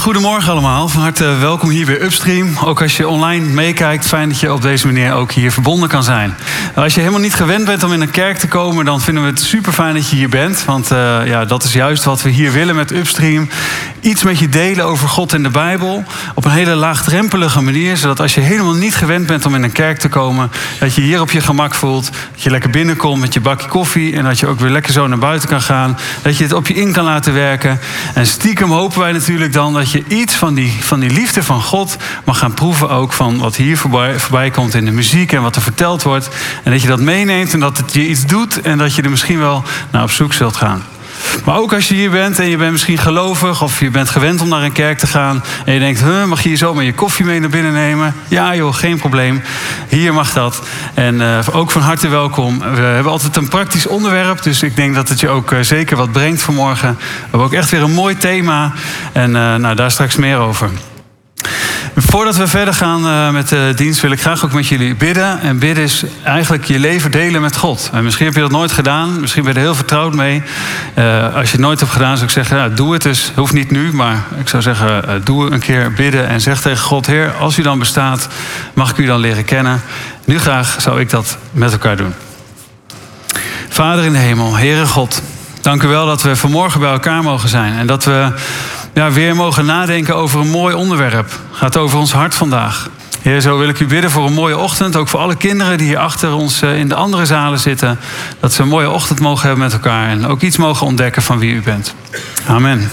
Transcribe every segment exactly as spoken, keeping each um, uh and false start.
Goedemorgen allemaal, van harte welkom hier bij Upstream. Ook als je online meekijkt, fijn dat je op deze manier ook hier verbonden kan zijn. Als je helemaal niet gewend bent om in een kerk te komen, dan vinden we het super fijn dat je hier bent. Want uh, ja, dat is juist wat we hier willen met Upstream. Iets met je delen over God en de Bijbel. Op een hele laagdrempelige manier, zodat als je helemaal niet gewend bent om in een kerk te komen, dat je hier op je gemak voelt. Dat je lekker binnenkomt met je bakje koffie en dat je ook weer lekker zo naar buiten kan gaan. Dat je het op je in kan laten werken. En stiekem hopen wij natuurlijk dan dat je iets van die, van die liefde van God mag gaan proeven ook van wat hier voorbij, voorbij komt in de muziek en wat er verteld wordt. En dat je dat meeneemt en dat het je iets doet en dat je er misschien wel naar op zoek zult gaan. Maar ook als je hier bent en je bent misschien gelovig of je bent gewend om naar een kerk te gaan en je denkt, huh, mag je hier zomaar je koffie mee naar binnen nemen? Ja joh, geen probleem. Hier mag dat. En uh, ook van harte welkom. We hebben altijd een praktisch onderwerp, dus ik denk dat het je ook uh, zeker wat brengt vanmorgen. We hebben ook echt weer een mooi thema en uh, nou, daar straks meer over. Voordat we verder gaan uh, met de dienst wil ik graag ook met jullie bidden. En bidden is eigenlijk je leven delen met God. En misschien heb je dat nooit gedaan. Misschien ben je er heel vertrouwd mee. Uh, als je het nooit hebt gedaan zou ik zeggen, ja, doe het dus. Hoeft niet nu, maar ik zou zeggen, uh, doe een keer bidden. En zeg tegen God, Heer, als u dan bestaat, mag ik u dan leren kennen. Nu graag zou ik dat met elkaar doen. Vader in de hemel, Heere God. Dank u wel dat we vanmorgen bij elkaar mogen zijn. En dat we ja, weer mogen nadenken over een mooi onderwerp. Het gaat over ons hart vandaag. Heer, zo wil ik u bidden voor een mooie ochtend. Ook voor alle kinderen die hier achter ons in de andere zalen zitten. Dat ze een mooie ochtend mogen hebben met elkaar. En ook iets mogen ontdekken van wie u bent. Amen.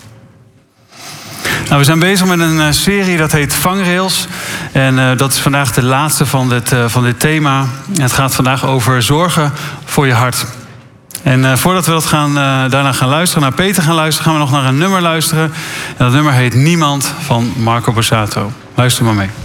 Nou, we zijn bezig met een uh, serie dat heet Vangrails. En uh, dat is vandaag de laatste van dit, uh, van dit thema. En het gaat vandaag over zorgen voor je hart. En uh, voordat we dat gaan, uh, daarna gaan luisteren, naar Peter gaan luisteren, gaan we nog naar een nummer luisteren. En dat nummer heet Niemand van Marco Borsato. Luister maar mee.